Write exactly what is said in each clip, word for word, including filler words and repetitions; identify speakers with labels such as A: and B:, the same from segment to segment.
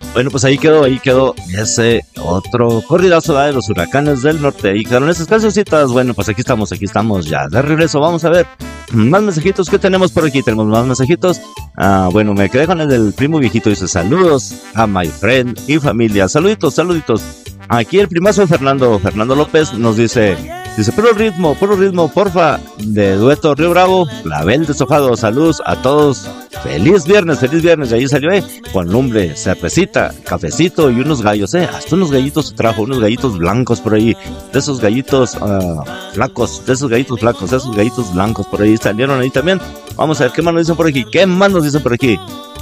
A: Bueno, pues ahí quedó, ahí quedó ese otro corridazo, ¿verdad? De los Huracanes del Norte. Ahí quedaron esas cancioncitas. Bueno, pues aquí estamos, aquí estamos ya de regreso. Vamos a ver más mensajitos que tenemos por aquí. Tenemos más mensajitos. Ah, bueno, me quedé con el del primo viejito. Dice saludos a my friend y familia. Saluditos, saluditos. Aquí el primazo Fernando, Fernando López nos dice, dice, puro ritmo, puro ritmo, porfa, de dueto Río Bravo, Clavel deshojado, saludos a todos, feliz viernes, feliz viernes, de ahí salió, eh, con lumbre, cervecita, cafecito y unos gallos, eh, hasta unos gallitos se trajo, unos gallitos blancos por ahí, de esos gallitos uh, flacos, de esos gallitos flacos, de esos gallitos blancos por ahí, salieron ahí también. Vamos a ver qué más nos dicen por aquí, qué más nos dicen por aquí.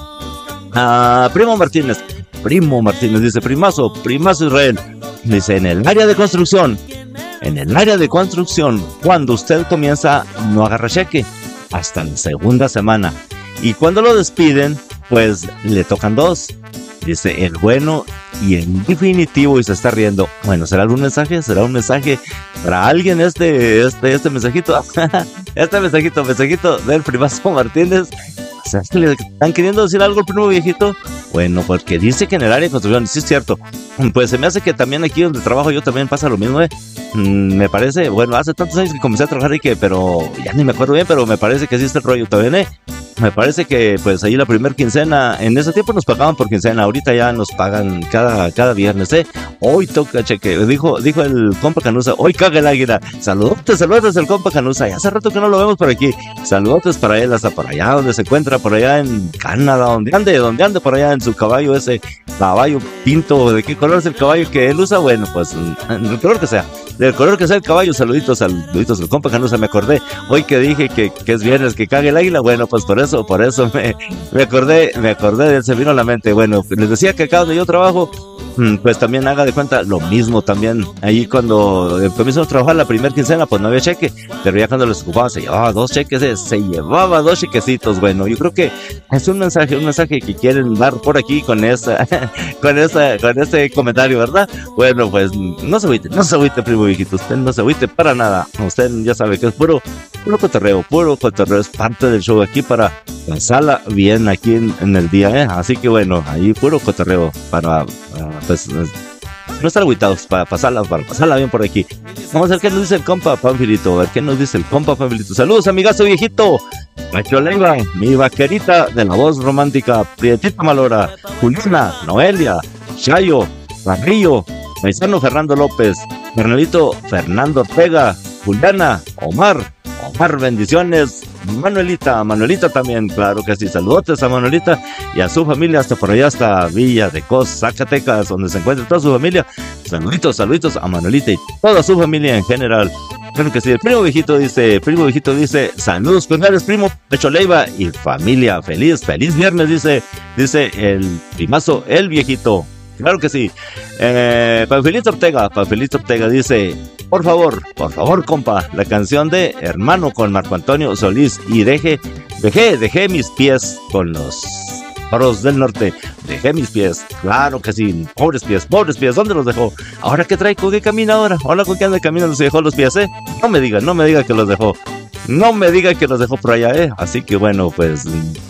A: Uh, Primo Martínez, Primo Martínez dice, primazo, primazo Israel, dice, en el área de construcción, en el área de construcción, cuando usted comienza, no agarra cheque, hasta la segunda semana, y cuando lo despiden, pues le tocan dos, dice, el bueno y el definitivo, y se está riendo. Bueno, ¿será algún mensaje? ¿Será un mensaje para alguien este, este, este mensajito? Este mensajito, mensajito del primazo Martínez. O sea, ¿le están queriendo decir algo al primo viejito? Bueno, porque dice que en el área de construcción, sí es cierto. Pues se me hace que también aquí donde trabajo yo también pasa lo mismo, ¿eh? Mm, me parece, bueno, hace tantos años que comencé a trabajar y que, pero ya ni me acuerdo bien, pero me parece que sí está el rollo también, ¿eh? Me parece que pues ahí la primer quincena, en ese tiempo nos pagaban por quincena, ahorita ya nos pagan cada, cada viernes, ¿eh? Hoy toca cheque, dijo, dijo el compa Canusa, hoy caga el águila. Saludotes, saludotes el compa Canusa, ya hace rato que no lo vemos por aquí. Saludotes para él hasta por allá donde se encuentra, por allá en Canadá, donde ande, donde ande por allá en su caballo, ese caballo pinto, ¿de qué color es el caballo que él usa? Bueno, pues el color que sea, del color que sea el caballo. Saluditos, saluditos al compa Canusa, me acordé, hoy que dije que, que es viernes, que cague el águila, bueno, pues por eso, por eso me, me acordé, me acordé de él, se vino a la mente. Bueno, les decía que acá donde yo trabajo, pues también haga de cuenta lo mismo también. Ahí cuando comenzamos a trabajar la primera quincena, pues no había cheque, pero ya cuando los ocupaba se llevaba dos cheques, eh, se llevaba dos chequecitos. Bueno, yo creo que es un mensaje, un mensaje que quieren dar por aquí con esa, con esa, con ese comentario, ¿verdad? Bueno, pues no se agüite, no se agüite, primo viejito, usted no se agüite para nada. Usted ya sabe que es puro, puro cotorreo, puro cotorreo, es parte del show aquí para pasarla bien aquí en, en el día, ¿eh? Así que bueno, ahí puro cotorreo para, para pues no estar agüitados, para pasarla, para pasarla bien por aquí. Vamos a ver qué nos dice el compa Panfilito, a ver qué nos dice el compa Panfilito. Saludos, amigazo viejito, Nacho Leiva, mi vaquerita de la voz romántica, Prietita Malora, Juliana, Noelia, Chayo, Barrillo, paisano Fernando López, Fernandito, Fernando Ortega, Juliana, Omar, Omar, bendiciones, Manuelita, Manuelita también, claro que sí, saludotes a Manuelita y a su familia hasta por allá, hasta Villa de Cos, Zacatecas, donde se encuentra toda su familia. Saluditos, saluditos a Manuelita y toda su familia en general. Claro que sí, el primo viejito dice, primo viejito dice, saludos cordiales, primo Pecho Leiva y familia, feliz, feliz viernes, dice, dice el primazo, el viejito. Claro que sí. Eh, Panfilito Ortega, Panfilito Ortega dice, por favor, por favor, compa, la canción de Hermano con Marco Antonio Solís y deje, dejé, dejé mis pies con los Toros del Norte, dejé mis pies, claro que sí, pobres pies, pobres pies, ¿dónde los dejó? ¿Ahora qué trae? ¿Con qué camina ahora? ¿Ahora con qué anda caminando? ¿Se dejó los pies, eh? No me diga, no me diga que los dejó. No me diga que los dejó por allá, eh. Así que bueno, pues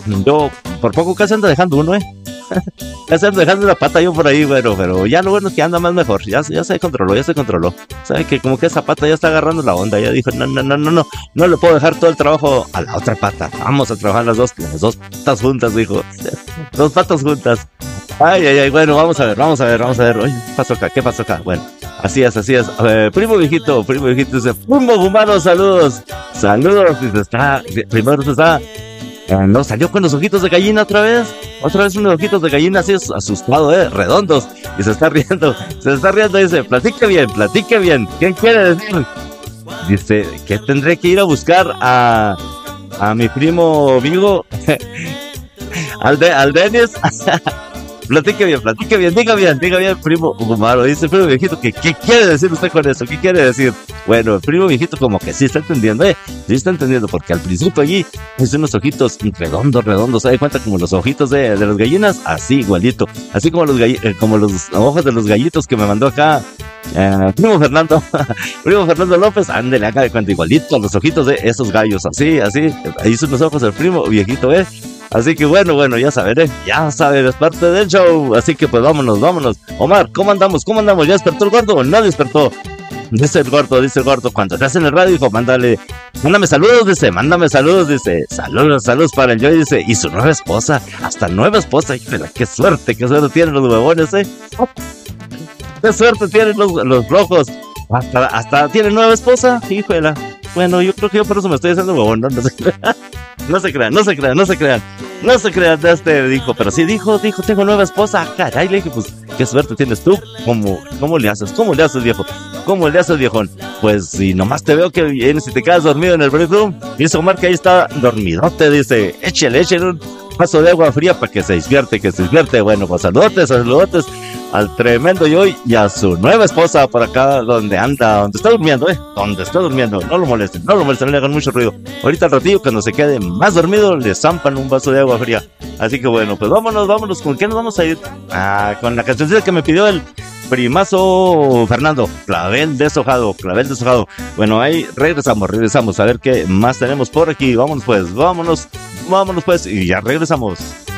A: yo por poco casi anda dejando uno, eh. Ya se anda dejando una pata yo por ahí, bueno, pero ya lo bueno es que anda más mejor, ya, ya se controló, ya se controló. Sabe que como que esa pata ya está agarrando la onda, ya dijo, no, no, no, no, no, no le puedo dejar todo el trabajo a la otra pata, vamos a trabajar las dos, las dos patas juntas, dijo, dos patas juntas. Ay, ay, ay, bueno, vamos a ver, vamos a ver, vamos a ver, oye, ¿qué pasó acá? ¿Qué pasó acá? Bueno, así es, así es. A ver, primo viejito, primo viejito dice, primo humano, saludos, saludos, dice, está, primero se está, eh, no, salió con los ojitos de gallina otra vez, otra vez unos ojitos de gallina así asustado, eh, redondos, y se está riendo, se está riendo, dice, platique bien, platique bien, ¿qué quiere decir? Dice, que tendré que ir a buscar a, a mi primo Vigo, al, de, al Denis. Platique bien, platique bien, diga bien, diga bien, primo humano. Dice el primo viejito que ¿qué quiere decir usted con eso? ¿Qué quiere decir? Bueno, el primo viejito como que sí está entendiendo, eh, sí está entendiendo, porque al principio allí es unos ojitos redondos, redondos, ¿se da cuenta? Como los ojitos de, de las gallinas, así igualito, así como los gall eh, como los ojos de los gallitos que me mandó acá eh, primo Fernando, primo Fernando López, ándele acá de cuenta igualito a los ojitos de esos gallos, así, así, ahí son los ojos del primo viejito, eh. Así que bueno, bueno, ya saben, ¿eh? Ya saben, es parte del show. Así que pues vámonos, vámonos. Omar, ¿cómo andamos? ¿Cómo andamos? ¿Ya despertó el gordo? No despertó. Dice el gordo, dice el gordo, cuando estás en el radio, dijo, mándale, mándame saludos, dice, mándame saludos, dice, saludos, saludos para el Joy, dice, y su nueva esposa, hasta nueva esposa, híjole, qué suerte, qué suerte tienen los huevones, eh, qué suerte tienen los, los rojos, hasta, hasta tienen nueva esposa, híjole, bueno, yo creo que yo por eso me estoy haciendo huevón, no, no se crean, no se crean, no se crean, no se crean, no se crean, este dijo, pero sí dijo, dijo, tengo nueva esposa, caray, le dije, pues, qué suerte tienes tú, ¿cómo, cómo le haces, cómo le haces, viejo? ¿Cómo le haces, viejón? Pues si nomás te veo que vienes y te quedas dormido en el break room. Dice Omar que ahí está dormidote, dice, échale, échale un vaso de agua fría para que se despierte, que se despierte. Bueno, pues saludotes, saludotes al tremendo Joy y a su nueva esposa por acá donde anda, donde está durmiendo, eh, donde está durmiendo. No lo molesten, no lo molesten, no le hagan mucho ruido. Ahorita al ratillo, cuando se quede más dormido, le zampan un vaso de agua fría. Así que bueno, pues vámonos, vámonos. ¿Con qué nos vamos a ir? Ah, con la cancioncita que me pidió el primazo Fernando, clavel deshojado, clavel deshojado. Bueno, ahí regresamos, regresamos a ver qué más tenemos por aquí. Vámonos pues, vámonos, vámonos pues y ya regresamos.